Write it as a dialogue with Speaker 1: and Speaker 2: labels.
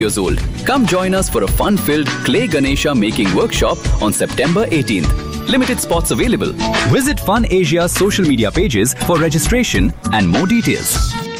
Speaker 1: years old. Come join us for a fun-filled clay Ganesha making workshop on September 18th. Limited spots available. Visit Fun Asia's social media pages for registration and more details.